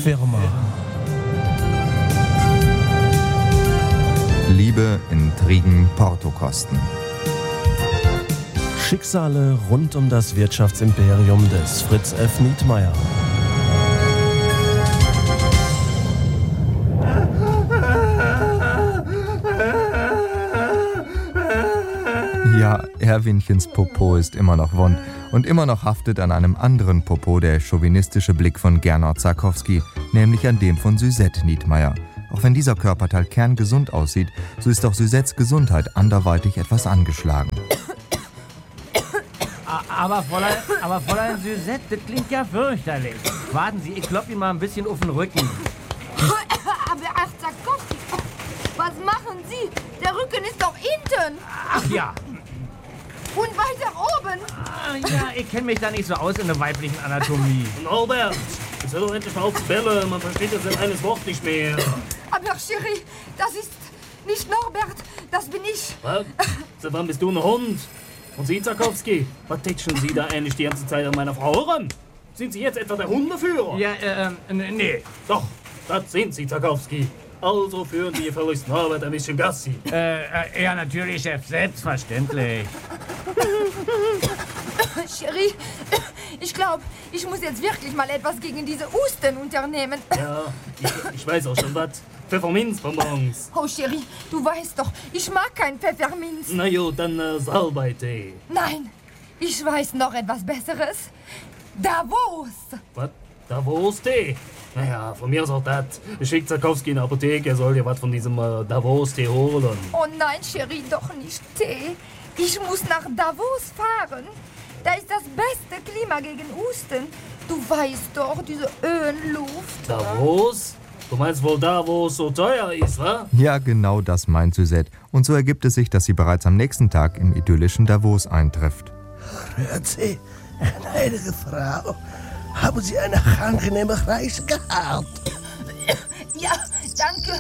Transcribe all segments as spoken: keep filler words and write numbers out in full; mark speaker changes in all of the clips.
Speaker 1: Firma.
Speaker 2: Liebe, Intrigen, Portokosten.
Speaker 1: Schicksale rund um das Wirtschaftsimperium des Fritz F. Nietmeyer.
Speaker 2: Ja, Erwinchens Popo ist immer noch wund und immer noch haftet an einem anderen Popo der chauvinistische Blick von Gernot Sarkowski, nämlich an dem von Suzette Nietmeyer. Auch wenn dieser Körperteil kerngesund aussieht, so ist auch Suzettes Gesundheit anderweitig etwas angeschlagen.
Speaker 3: Aber Fräulein, aber Fräulein Suzette, das klingt ja fürchterlich. Warten Sie, ich klopp Ihnen mal ein bisschen auf den Rücken.
Speaker 4: Aber ach, Sarkowski, was machen Sie? Der Rücken ist doch hinten.
Speaker 3: Ach ja.
Speaker 4: Und weiter oben.
Speaker 3: Ah, ja, ich kenne mich da nicht so aus in der weiblichen Anatomie.
Speaker 5: Norbert, jetzt hör doch endlich mal auf zu bellen. Man versteht das in eines Wort nicht mehr.
Speaker 4: Aber Chérie, das ist nicht Norbert, das bin ich.
Speaker 5: Was? Seit wann bist du ein Hund? Und Sie, Sarkowski, was tätscheln Sie da eigentlich die ganze Zeit an meiner Frau ran? Sind Sie jetzt etwa der Hundeführer?
Speaker 3: Ja, äh, nee.
Speaker 5: Doch, das sind Sie, Sarkowski. Also führen Sie Ihr Verlust Norbert ein bisschen Gassi.
Speaker 3: Äh, äh, ja, natürlich, Chef, selbstverständlich.
Speaker 4: Chérie, ich glaube, ich muss jetzt wirklich mal etwas gegen diese Husten unternehmen.
Speaker 5: Ja, ich, ich weiß auch schon was. Pfefferminzbonbons.
Speaker 4: Oh, Chérie, du weißt doch, ich mag kein Pfefferminz.
Speaker 5: Na jo, dann äh, Salbeitee.
Speaker 4: Nein, ich weiß noch etwas Besseres. Davos.
Speaker 5: Was? Davos-Tee? Naja, von mir ist auch das. Schickt Sarkowski in die Apotheke, er soll dir was von diesem äh, Davos-Tee holen.
Speaker 4: Oh nein, Chérie, doch nicht Tee. Ich muss nach Davos fahren. Da ist das beste Klima gegen Husten. Du weißt doch, diese Höhenluft.
Speaker 5: Davos? Du meinst wohl da, wo es so teuer ist, wa?
Speaker 2: Ja, genau das meint Suzette. Und so ergibt es sich, dass sie bereits am nächsten Tag im idyllischen Davos eintrifft.
Speaker 6: Hört Sie, gnädige Frau, haben Sie eine angenehme Reise gehabt?
Speaker 4: Ja, danke.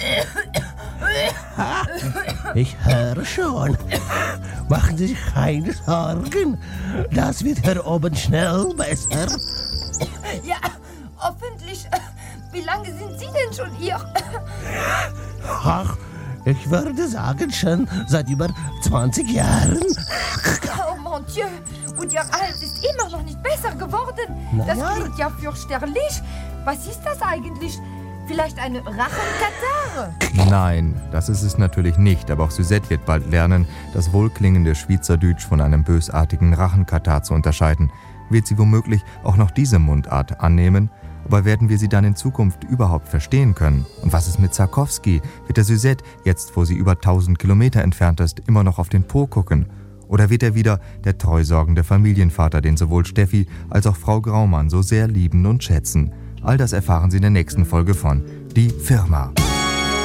Speaker 6: Ha, ich höre schon. Machen Sie sich keine Sorgen. Das wird hier oben schnell besser.
Speaker 4: Ja, hoffentlich. Wie lange sind Sie denn schon hier?
Speaker 6: Ach, ich würde sagen, schon seit über zwanzig Jahren.
Speaker 4: Oh mon Dieu. Und Ihr Hals ist immer noch nicht besser geworden.
Speaker 6: Na
Speaker 4: Das
Speaker 6: ja.
Speaker 4: klingt ja fürchterlich. Was ist das eigentlich? Vielleicht eine Rachenkatarre?
Speaker 2: Nein, das ist es natürlich nicht, aber auch Suzette wird bald lernen, das wohlklingende Schweizerdeutsch von einem bösartigen Rachenkatar zu unterscheiden. Wird sie womöglich auch noch diese Mundart annehmen? Aber werden wir sie dann in Zukunft überhaupt verstehen können? Und was ist mit Sarkowski? Wird der Suzette, jetzt wo sie über tausend Kilometer entfernt ist, immer noch auf den Po gucken? Oder wird er wieder der treusorgende Familienvater, den sowohl Steffi als auch Frau Graumann so sehr lieben und schätzen? All das erfahren Sie in der nächsten Folge von Die Firma.